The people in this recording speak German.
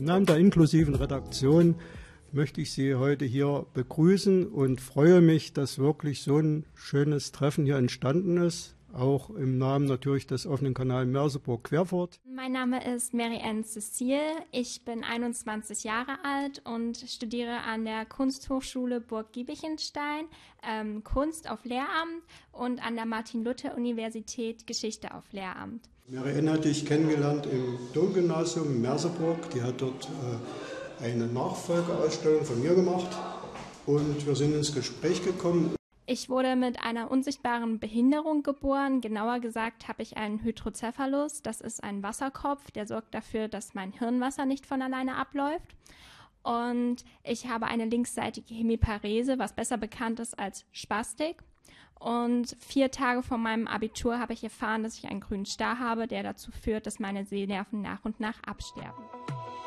Im Namen der inklusiven Redaktion möchte ich Sie heute hier begrüßen und freue mich, dass wirklich so ein schönes Treffen hier entstanden ist. Auch im Namen natürlich des offenen Kanal Merseburg-Querfurt. Mein Name ist Mary-Ann Cecile. Ich bin 21 Jahre alt und studiere an der Kunsthochschule Burg Giebichenstein Kunst auf Lehramt und an der Martin-Luther-Universität Geschichte auf Lehramt. Mary-Ann hatte ich kennengelernt im Domgymnasium in Merseburg. Die hat dort eine Nachfolgeausstellung von mir gemacht und wir sind ins Gespräch gekommen. Ich wurde mit einer unsichtbaren Behinderung geboren. Genauer gesagt habe ich einen Hydrocephalus. Das ist ein Wasserkopf, der sorgt dafür, dass mein Hirnwasser nicht von alleine abläuft. Und ich habe eine linksseitige Hemiparese, was besser bekannt ist als Spastik. Und 4 Tage vor meinem Abitur habe ich erfahren, dass ich einen grünen Star habe, der dazu führt, dass meine Sehnerven nach und nach absterben.